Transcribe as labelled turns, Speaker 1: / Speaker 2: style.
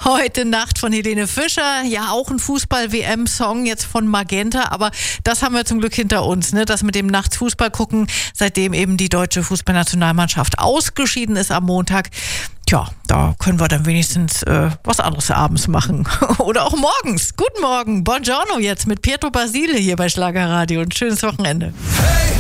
Speaker 1: Heute Nacht von Helene Fischer. Ja, auch ein Fußball-WM-Song jetzt von Magenta. Aber das haben wir zum Glück hinter uns, ne? Das mit dem Nachts-Fußball gucken, seitdem eben die deutsche Fußballnationalmannschaft ausgeschieden ist am Montag. Tja, da können wir dann wenigstens was anderes abends machen. Oder auch morgens. Guten Morgen. Buongiorno jetzt mit Pietro Basile hier bei Schlagerradio. Ein schönes Wochenende.
Speaker 2: Hey!